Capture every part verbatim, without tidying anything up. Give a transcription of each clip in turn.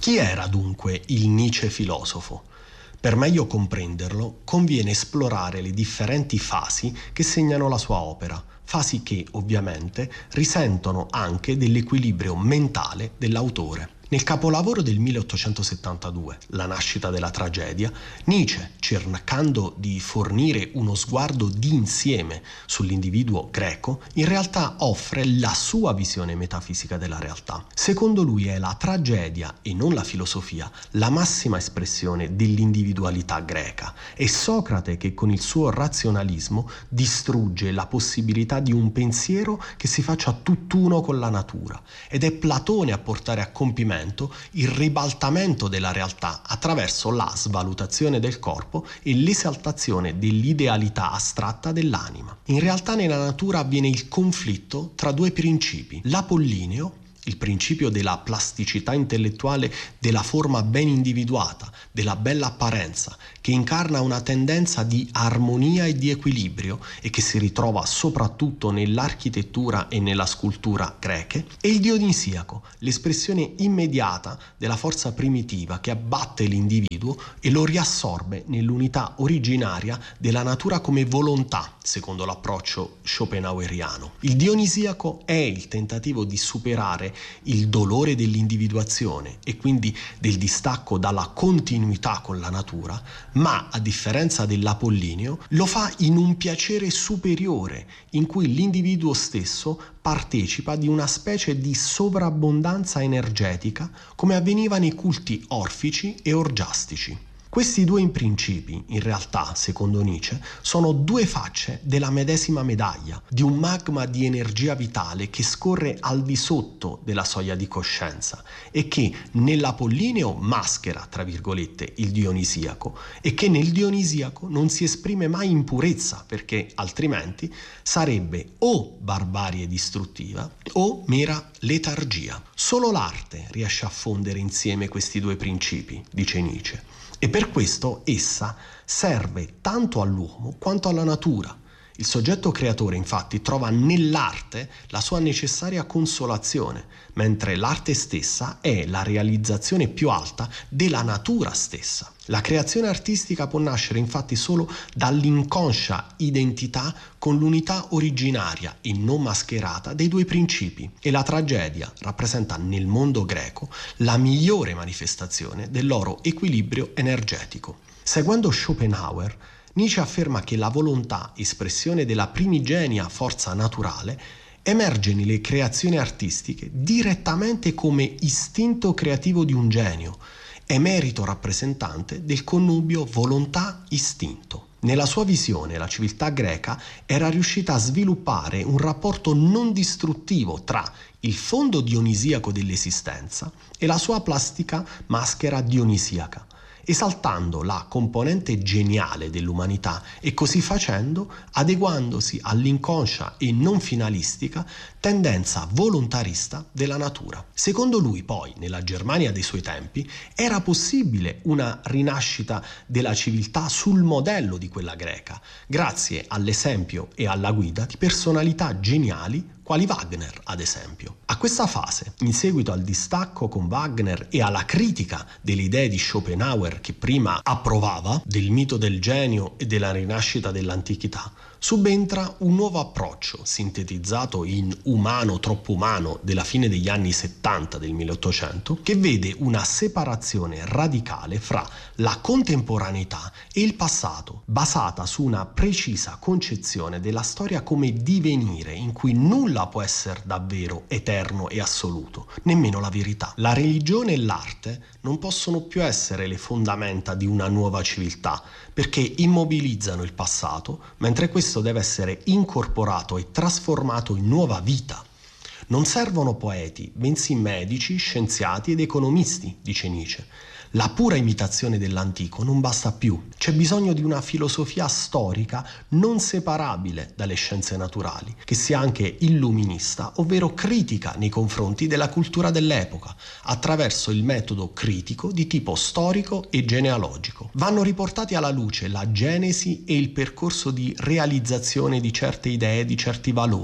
Chi era dunque il Nietzsche filosofo? Per meglio comprenderlo, conviene esplorare le differenti fasi che segnano la sua opera, fasi che, ovviamente, risentono anche dell'equilibrio mentale dell'autore. Nel capolavoro del milleottocentosettantadue, La nascita della tragedia, Nietzsche, cercando di fornire uno sguardo di insieme sull'individuo greco, in realtà offre la sua visione metafisica della realtà. Secondo lui è la tragedia e non la filosofia la massima espressione dell'individualità greca. È Socrate che con il suo razionalismo distrugge la possibilità di un pensiero che si faccia tutt'uno con la natura, ed è Platone a portare a compimento il ribaltamento della realtà attraverso la svalutazione del corpo e l'esaltazione dell'idealità astratta dell'anima. In realtà nella natura avviene il conflitto tra due principi: l'apollineo, il principio della plasticità intellettuale, della forma ben individuata, della bella apparenza, che incarna una tendenza di armonia e di equilibrio e che si ritrova soprattutto nell'architettura e nella scultura greche, e il dionisiaco, l'espressione immediata della forza primitiva che abbatte l'individuo e lo riassorbe nell'unità originaria della natura come volontà, secondo l'approccio schopenhaueriano. Il dionisiaco è il tentativo di superare il dolore dell'individuazione e quindi del distacco dalla continuità con la natura, ma a differenza dell'apollineo lo fa in un piacere superiore in cui l'individuo stesso partecipa di una specie di sovrabbondanza energetica come avveniva nei culti orfici e orgiastici. Questi due principi, in realtà, secondo Nietzsche, sono due facce della medesima medaglia, di un magma di energia vitale che scorre al di sotto della soglia di coscienza e che nell'apollineo maschera, tra virgolette, il dionisiaco, e che nel dionisiaco non si esprime mai in purezza, perché altrimenti sarebbe o barbarie distruttiva o mera letargia. Solo l'arte riesce a fondere insieme questi due principi, dice Nietzsche. E per questo essa serve tanto all'uomo quanto alla natura. Il soggetto creatore, infatti, trova nell'arte la sua necessaria consolazione, mentre l'arte stessa è la realizzazione più alta della natura stessa. La creazione artistica può nascere infatti solo dall'inconscia identità con l'unità originaria e non mascherata dei due principi, e la tragedia rappresenta nel mondo greco la migliore manifestazione del loro equilibrio energetico. Seguendo Schopenhauer, Nietzsche afferma che la volontà, espressione della primigenia forza naturale, emerge nelle creazioni artistiche direttamente come istinto creativo di un genio, emerito rappresentante del connubio volontà-istinto. Nella sua visione, la civiltà greca era riuscita a sviluppare un rapporto non distruttivo tra il fondo dionisiaco dell'esistenza e la sua plastica maschera dionisiaca, esaltando la componente geniale dell'umanità e così facendo adeguandosi all'inconscia e non finalistica tendenza volontarista della natura. Secondo lui, poi, nella Germania dei suoi tempi, era possibile una rinascita della civiltà sul modello di quella greca, grazie all'esempio e alla guida di personalità geniali quali Wagner, ad esempio. A questa fase, in seguito al distacco con Wagner e alla critica delle idee di Schopenhauer che prima approvava, del mito del genio e della rinascita dell'antichità, subentra un nuovo approccio, sintetizzato in Umano troppo umano della fine degli anni settanta del milleottocento, che vede una separazione radicale fra la contemporaneità e il passato, basata su una precisa concezione della storia come divenire in cui nulla può essere davvero eterno e assoluto, nemmeno la verità. La religione e l'arte non possono più essere le fondamenta di una nuova civiltà, perché immobilizzano il passato, mentre questo deve essere incorporato e trasformato in nuova vita. Non servono poeti, bensì medici, scienziati ed economisti, dice Nietzsche. La pura imitazione dell'antico non basta più. C'è bisogno di una filosofia storica non separabile dalle scienze naturali, che sia anche illuminista, ovvero critica nei confronti della cultura dell'epoca, attraverso il metodo critico di tipo storico e genealogico. Vanno riportati alla luce la genesi e il percorso di realizzazione di certe idee, di certi valori.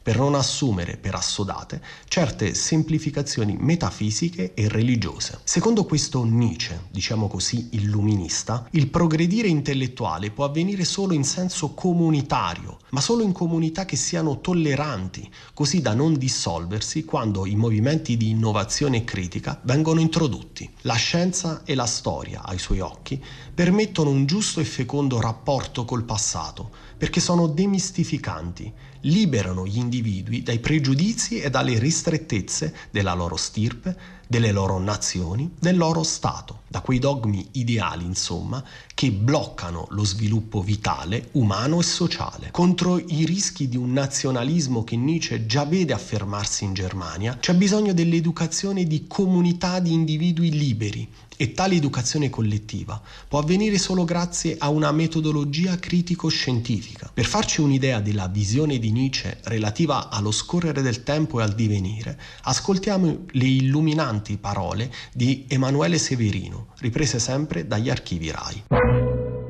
per non assumere per assodate certe semplificazioni metafisiche e religiose. Secondo questo Nietzsche, diciamo così illuminista, il progredire intellettuale può avvenire solo in senso comunitario, ma solo in comunità che siano tolleranti, così da non dissolversi quando i movimenti di innovazione e critica vengono introdotti. La scienza e la storia, ai suoi occhi, permettono un giusto e fecondo rapporto col passato, perché sono demistificanti, liberano gli individui dai pregiudizi e dalle ristrettezze della loro stirpe, delle loro nazioni, del loro Stato, da quei dogmi ideali, insomma, che bloccano lo sviluppo vitale, umano e sociale. Contro i rischi di un nazionalismo che Nietzsche già vede affermarsi in Germania, c'è bisogno dell'educazione di comunità di individui liberi, e tale educazione collettiva può avvenire solo grazie a una metodologia critico-scientifica. Per farci un'idea della visione di Nietzsche relativa allo scorrere del tempo e al divenire, ascoltiamo le illuminanti parole di Emanuele Severino, riprese sempre dagli archivi RAI.